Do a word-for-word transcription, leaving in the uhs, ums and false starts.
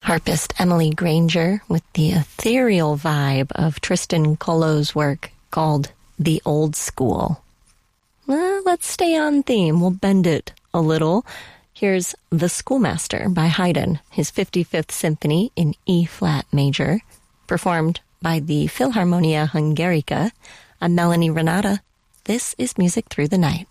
Harpist Emily Granger with the ethereal vibe of Tristan Colo's work called The Old School. Well, let's stay on theme. We'll bend it a little. Here's The Schoolmaster by Haydn, his fifty-fifth symphony in E-flat major, performed by the Philharmonia Hungarica. I'm Melanie Renata. This is Music Through the Night.